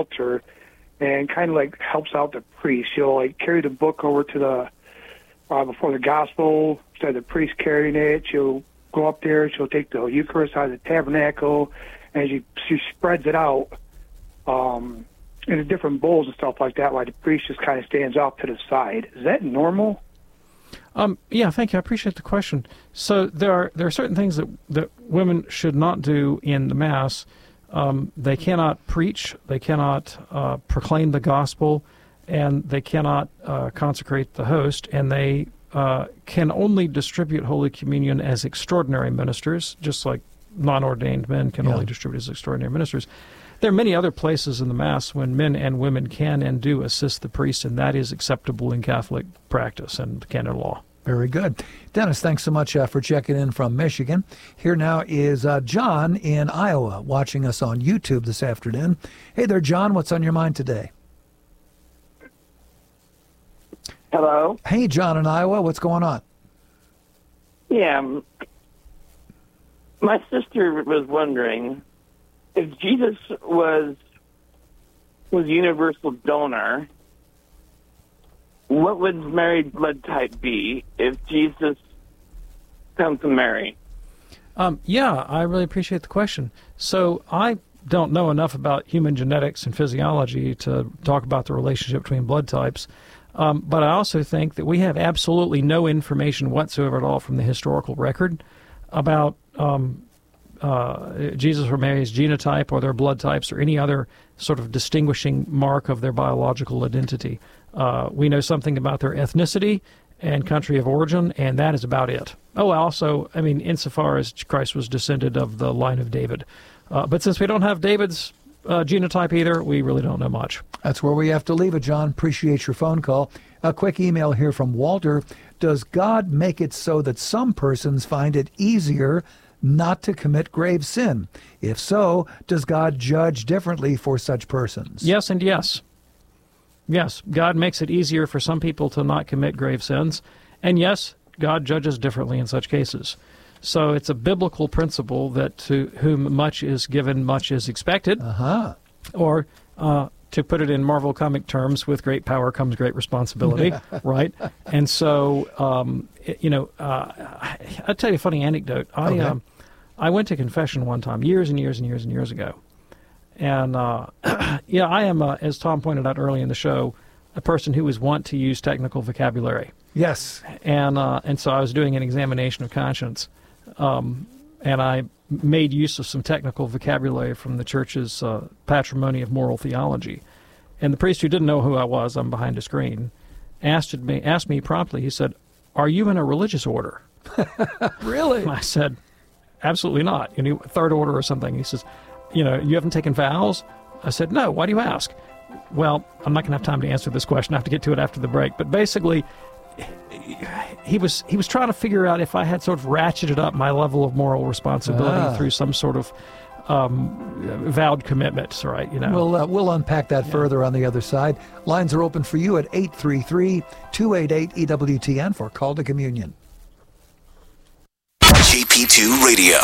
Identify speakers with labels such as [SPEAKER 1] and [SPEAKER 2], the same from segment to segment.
[SPEAKER 1] altar and kind of like helps out the priest. She'll like carry the book over to the before the gospel. Instead of the priest carrying it, she'll go up there. She'll take the Eucharist out of the tabernacle, and she spreads it out in the different bowls and stuff like that, while the priest just kind of stands off to the side. Is that normal?
[SPEAKER 2] Yeah, thank you. I appreciate the question. So there are certain things that women should not do in the Mass. They cannot preach, they cannot proclaim the gospel, and they cannot consecrate the host, and they can only distribute Holy Communion as extraordinary ministers, just like non-ordained men can only distribute as extraordinary ministers. There are many other places in the Mass when men and women can and do assist the priest, and that is acceptable in Catholic practice and canon law.
[SPEAKER 3] Very good. Dennis, thanks so much for checking in from Michigan. Here now is John in Iowa watching us on YouTube this afternoon. Hey there, John. What's on your mind today?
[SPEAKER 4] Hello?
[SPEAKER 3] Hey, John in Iowa. What's going on?
[SPEAKER 4] Yeah. My sister was wondering if Jesus was universal donor, what would Mary's blood type be if Jesus comes to Mary?
[SPEAKER 2] Yeah, I really appreciate the question. So I don't know enough about human genetics and physiology to talk about the relationship between blood types, but I also think that we have absolutely no information whatsoever at all from the historical record about Jesus or Mary's genotype or their blood types or any other sort of distinguishing mark of their biological identity. We know something about their ethnicity and country of origin, and that is about it. Oh, also, I mean, insofar as Christ was descended of the line of David. But since we don't have David's genotype either, we really don't know much.
[SPEAKER 3] That's where we have to leave it, John. Appreciate your phone call. A quick email here from Walter. Does God make it so that some persons find it easier not to commit grave sin? If so, does God judge differently for such persons?
[SPEAKER 2] Yes and yes. Yes, God makes it easier for some people to not commit grave sins. And yes, God judges differently in such cases. So it's a biblical principle that to whom much is given, much is expected. Or to put it in Marvel comic terms, with great power comes great responsibility, right? And so, I'll tell you a funny anecdote. I went to confession one time, years and years and years and years ago. And, yeah, I am, as Tom pointed out early in the show, a person who was wont to use technical vocabulary.
[SPEAKER 3] Yes.
[SPEAKER 2] And so I was doing an examination of conscience, and I made use of some technical vocabulary from the church's patrimony of moral theology. And the priest, who didn't know who I was, I'm behind a screen, asked me promptly, he said, "Are you in a religious order?"
[SPEAKER 3] Really?
[SPEAKER 2] I said, "Absolutely not. Third order or something." He says, "You haven't taken vows?" I said, "No. Why do you ask?" Well, I'm not going to have time to answer this question. I have to get to it after the break. But basically, he was trying to figure out if I had sort of ratcheted up my level of moral responsibility through some sort of vowed commitments, right?
[SPEAKER 3] We'll unpack that further on the other side. Lines are open for you at 833-288-EWTN for Call to Communion.
[SPEAKER 5] JP2 Radio.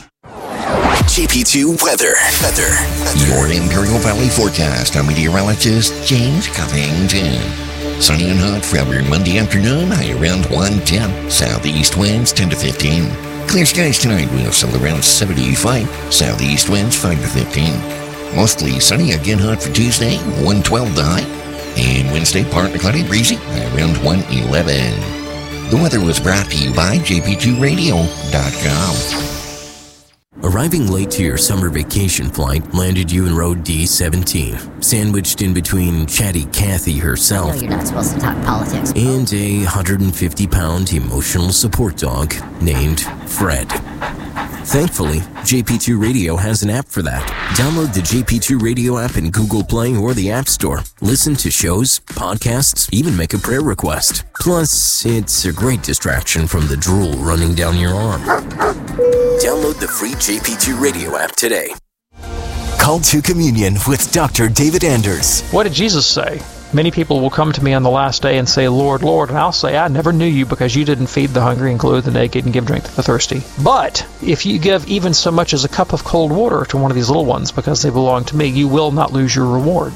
[SPEAKER 5] JP2 Weather. Your Imperial Valley forecast. I'm meteorologist James Covington. Sunny and hot for your Monday afternoon, high around 110. Southeast winds 10 to 15. Clear skies tonight with some around 75. Southeast winds 5 to 15. Mostly sunny, again hot for Tuesday, 112 the high. And Wednesday, partly cloudy, breezy, around 111. The weather was brought to you by jp2radio.com.
[SPEAKER 6] Arriving late to your summer vacation flight landed you in row D17, sandwiched in between chatty Kathy herself.
[SPEAKER 7] I know you're not supposed to talk politics.
[SPEAKER 6] And a 150-pound emotional support dog named Fred. Thankfully, JP2 Radio has an app for that. Download the JP2 Radio app in Google Play or the App Store. Listen to shows, podcasts, even make a prayer request. Plus, it's a great distraction from the drool running down your arm. Download the free JP2 Radio app today.
[SPEAKER 5] Call to Communion with Dr. David Anders.
[SPEAKER 2] What did Jesus say? Many people will come to me on the last day and say, "Lord, Lord," and I'll say, "I never knew you, because you didn't feed the hungry and clothe the naked and give drink to the thirsty." But if you give even so much as a cup of cold water to one of these little ones because they belong to me, you will not lose your reward.